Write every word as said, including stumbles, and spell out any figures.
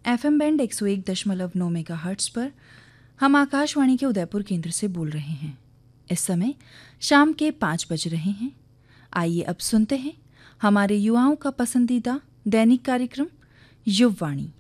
FM band एक सौ एक दशमलव नौ मेगाहर्ट्ज़ पर हम आकाशवाणी के उदयपुर केंद्र से बोल रहे हैं। इस समय शाम के पाँच बज रहे हैं। आइए अब सुनते हैं हमारे युवाओं का पसंदीदा दैनिक कार्यक्रम युववाणी।